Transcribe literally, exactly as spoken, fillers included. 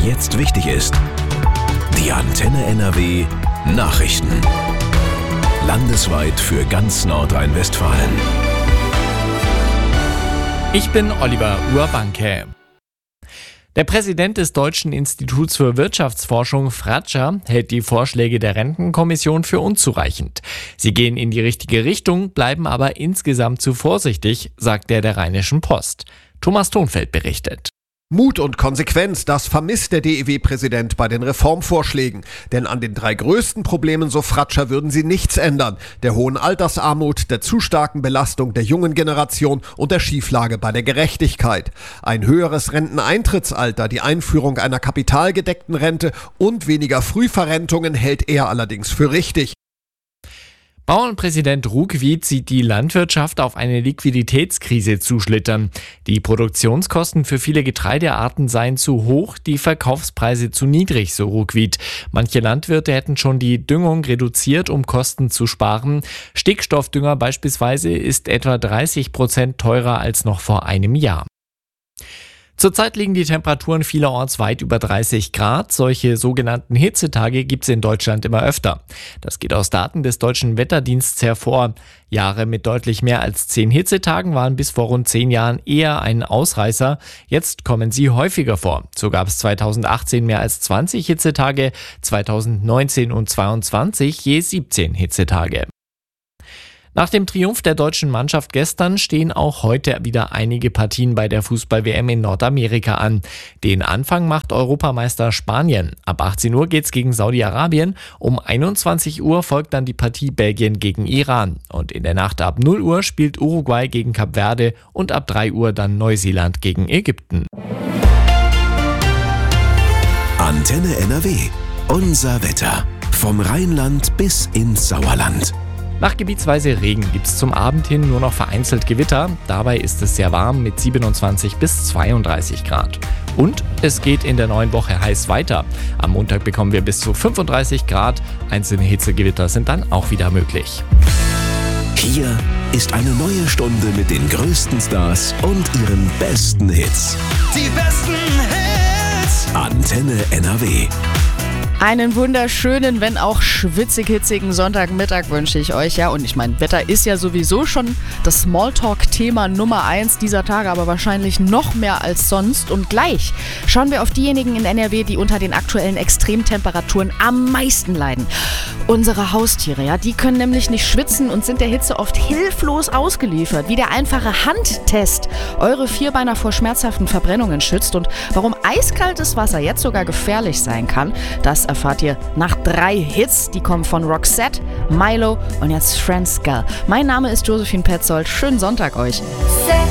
jetzt wichtig ist. Die Antenne N R W Nachrichten. Landesweit für ganz Nordrhein-Westfalen. Ich bin Oliver Urbanke. Der Präsident des Deutschen Instituts für Wirtschaftsforschung, Fratscher, hält die Vorschläge der Rentenkommission für unzureichend. Sie gehen in die richtige Richtung, bleiben aber insgesamt zu vorsichtig, sagt der der Rheinischen Post. Thomas Thonfeld berichtet. Mut und Konsequenz, das vermisst der D E W-Präsident bei den Reformvorschlägen. Denn an den drei größten Problemen, so Fratscher, würden sie nichts ändern. Der hohen Altersarmut, der zu starken Belastung der jungen Generation und der Schieflage bei der Gerechtigkeit. Ein höheres Renteneintrittsalter, die Einführung einer kapitalgedeckten Rente und weniger Frühverrentungen hält er allerdings für richtig. Bauernpräsident Ruckwied sieht die Landwirtschaft auf eine Liquiditätskrise zuschlittern. Die Produktionskosten für viele Getreidearten seien zu hoch, die Verkaufspreise zu niedrig, so Ruckwied. Manche Landwirte hätten schon die Düngung reduziert, um Kosten zu sparen. Stickstoffdünger beispielsweise ist etwa dreißig Prozent teurer als noch vor einem Jahr. Zurzeit liegen die Temperaturen vielerorts weit über dreißig Grad. Solche sogenannten Hitzetage gibt es in Deutschland immer öfter. Das geht aus Daten des Deutschen Wetterdienstes hervor. Jahre mit deutlich mehr als zehn Hitzetagen waren bis vor rund zehn Jahren eher ein Ausreißer. Jetzt kommen sie häufiger vor. So gab es zweitausendachtzehn mehr als zwanzig Hitzetage, zweitausendneunzehn und zweitausendzwanzig je siebzehn Hitzetage. Nach dem Triumph der deutschen Mannschaft gestern stehen auch heute wieder einige Partien bei der Fußball-W M in Nordamerika an. Den Anfang macht Europameister Spanien. Ab achtzehn Uhr geht's gegen Saudi-Arabien. Um einundzwanzig Uhr folgt dann die Partie Belgien gegen Iran. Und in der Nacht ab null Uhr spielt Uruguay gegen Kap Verde und ab drei Uhr dann Neuseeland gegen Ägypten. Antenne N R W. Unser Wetter. Vom Rheinland bis ins Sauerland. Nach gebietsweise Regen gibt es zum Abend hin nur noch vereinzelt Gewitter. Dabei ist es sehr warm mit siebenundzwanzig bis zweiunddreißig Grad. Und es geht in der neuen Woche heiß weiter. Am Montag bekommen wir bis zu fünfunddreißig Grad. Einzelne Hitzegewitter sind dann auch wieder möglich. Hier ist eine neue Stunde mit den größten Stars und ihren besten Hits. Die besten Hits. Antenne N R W. Einen wunderschönen, wenn auch schwitzig-hitzigen Sonntagmittag wünsche ich euch. Ja, und ich meine, Wetter ist ja sowieso schon das Smalltalk-Thema Nummer eins dieser Tage, aber wahrscheinlich noch mehr als sonst. Und gleich schauen wir auf diejenigen in N R W, die unter den aktuellen Extremtemperaturen am meisten leiden. Unsere Haustiere, ja, die können nämlich nicht schwitzen und sind der Hitze oft hilflos ausgeliefert. Wie der einfache Handtest eure Vierbeiner vor schmerzhaften Verbrennungen schützt und warum eiskaltes Wasser jetzt sogar gefährlich sein kann, das erfahrt ihr nach drei Hits. Die kommen von Roxette, Milo und jetzt Franz Gall. Mein Name ist Josephine Petzold. Schönen Sonntag euch.